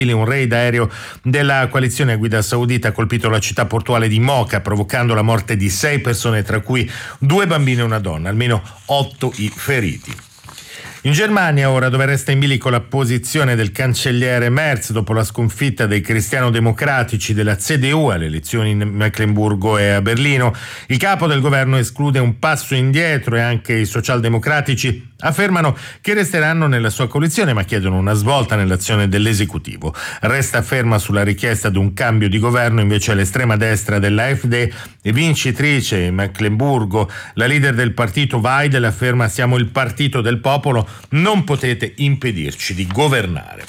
Un raid aereo della coalizione a guida saudita ha colpito la città portuale di Mocha, provocando la morte di 6 persone, tra cui 2 bambini e una donna, almeno 8 i feriti. In Germania ora, dove resta in bilico la posizione del cancelliere Merz dopo la sconfitta dei cristiano-democratici della CDU alle elezioni in Meckenburgo e a Berlino, il capo del governo esclude un passo indietro e anche i socialdemocratici affermano che resteranno nella sua coalizione, ma chiedono una svolta nell'azione dell'esecutivo. Resta ferma sulla richiesta di un cambio di governo invece l'estrema destra dell'AfD, vincitrice in Meckenburgo. La leader del partito Weidel afferma: siamo il partito del popolo, non potete impedirci di governare.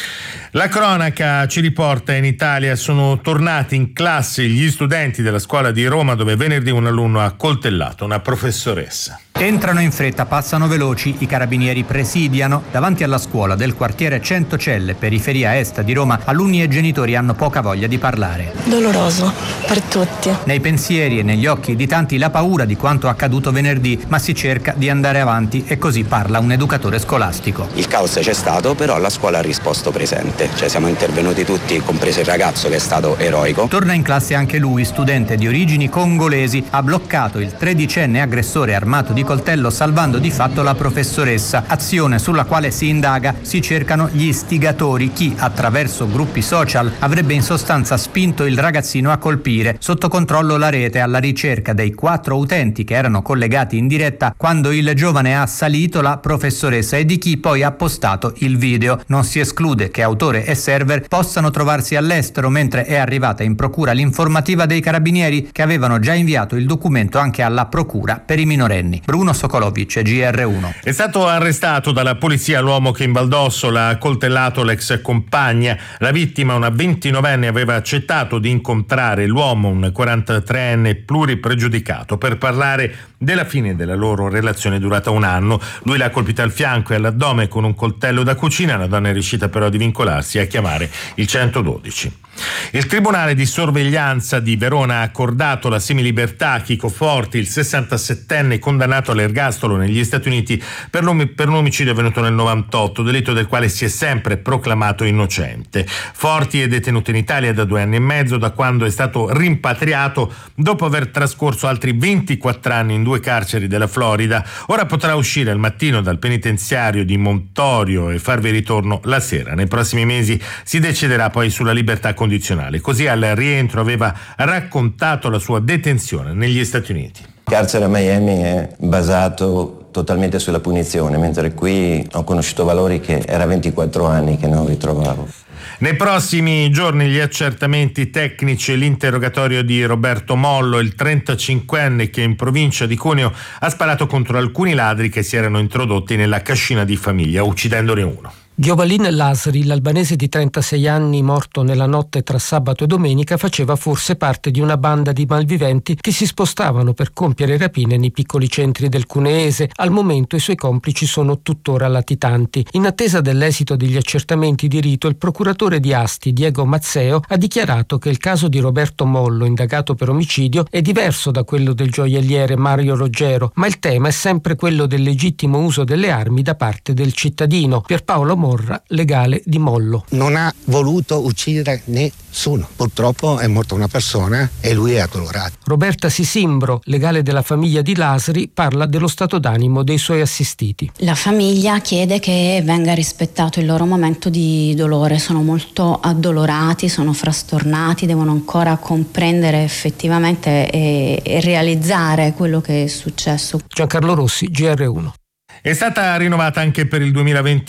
La cronaca ci riporta: in Italia sono tornati in classe gli studenti della scuola di Roma, dove venerdì un alunno ha accoltellato una professoressa. Entrano in fretta, passano veloci, i carabinieri presidiano. Davanti alla scuola del quartiere Centocelle, periferia est di Roma, alunni e genitori hanno poca voglia di parlare. Doloroso per tutti. Nei pensieri e negli occhi di tanti la paura di quanto accaduto venerdì, ma si cerca di andare avanti, e così parla un educatore scolastico. Il caos c'è stato, però la scuola ha risposto presente, cioè siamo intervenuti tutti, compreso il ragazzo che è stato eroico. Torna in classe anche lui, studente di origini congolesi, ha bloccato il 13enne aggressore armato di coltello, salvando di fatto la professoressa, azione sulla quale si indaga. Si cercano gli istigatori, chi attraverso gruppi social avrebbe in sostanza spinto il ragazzino a colpire. Sotto controllo la rete, alla ricerca dei 4 utenti che erano collegati in diretta quando il giovane ha assalito la professoressa e di chi poi ha postato il video. Non si esclude che autore e server possano trovarsi all'estero, mentre è arrivata in procura l'informativa dei carabinieri, che avevano già inviato il documento anche alla procura per i minorenni. Bruno Sokolovic, GR1. È stato arrestato dalla polizia l'uomo che in Valdosso l'ha accoltellato l'ex compagna. La vittima, una 29enne, aveva accettato di incontrare l'uomo, un 43enne pluripregiudicato, per parlare della fine della loro relazione durata un anno. Lui l'ha colpita al fianco e all'addome con un coltello da cucina. La donna è riuscita però a divincolarsi e a chiamare il 112. Il Tribunale di sorveglianza di Verona ha accordato la semilibertà a Chico Forti, il 67enne condannato all'ergastolo negli Stati Uniti per un omicidio avvenuto nel 98, delitto del quale si è sempre proclamato innocente. Forti è detenuto in Italia da 2 anni e mezzo, da quando è stato rimpatriato dopo aver trascorso altri 24 anni in 2 carceri della Florida. Ora potrà uscire al mattino dal penitenziario di Montorio e farvi ritorno la sera. Nei prossimi mesi si deciderà poi sulla libertà condizionale. Così al rientro aveva raccontato la sua detenzione negli Stati Uniti. Il carcere a Miami è basato totalmente sulla punizione, mentre qui ho conosciuto valori che era 24 anni che non ritrovavo. Nei prossimi giorni gli accertamenti tecnici e l'interrogatorio di Roberto Mollo, il 35enne che in provincia di Cuneo ha sparato contro alcuni ladri che si erano introdotti nella cascina di famiglia, uccidendone uno. Giovalin Lasri, l'albanese di 36 anni morto nella notte tra sabato e domenica, faceva forse parte di una banda di malviventi che si spostavano per compiere rapine nei piccoli centri del cuneese. Al momento i suoi complici sono tuttora latitanti. In attesa dell'esito degli accertamenti di rito, il procuratore di Asti, Diego Mazzeo, ha dichiarato che il caso di Roberto Mollo, indagato per omicidio, è diverso da quello del gioielliere Mario Roggero, ma il tema è sempre quello del legittimo uso delle armi da parte del cittadino. Pierpaolo Morra, legale di Mollo. Non ha voluto uccidere nessuno. Purtroppo è morta una persona e lui è addolorato. Roberta Sisimbro, legale della famiglia di Lasri, parla dello stato d'animo dei suoi assistiti. La famiglia chiede che venga rispettato il loro momento di dolore. Sono molto addolorati, sono frastornati, devono ancora comprendere effettivamente e realizzare quello che è successo. Giancarlo Rossi, GR1. È stata rinnovata anche per il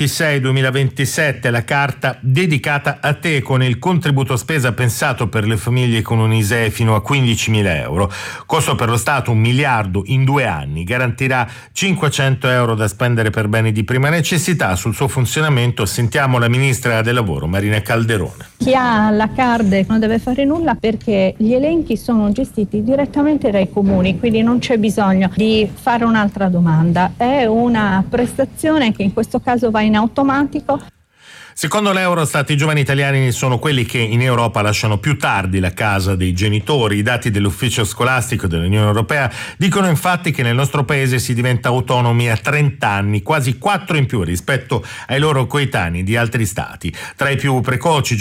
2026-2027 la carta dedicata a te, con il contributo spesa pensato per le famiglie con un ISEE fino a 15.000 euro. Costo per lo Stato 1 miliardo in 2 anni. Garantirà 500 euro da spendere per beni di prima necessità. Sul suo funzionamento sentiamo la ministra del lavoro Marina Calderone. Chi ha la card non deve fare nulla, perché gli elenchi sono gestiti direttamente dai comuni, quindi non c'è bisogno di fare un'altra domanda. È una prestazione che in questo caso va in automatico. Secondo l'Eurostat i giovani italiani sono quelli che in Europa lasciano più tardi la casa dei genitori. I dati dell'Ufficio Scolastico dell'Unione Europea dicono infatti che nel nostro paese si diventa autonomi a 30 anni, quasi 4 in più rispetto ai loro coetanei di altri stati. Tra i più precoci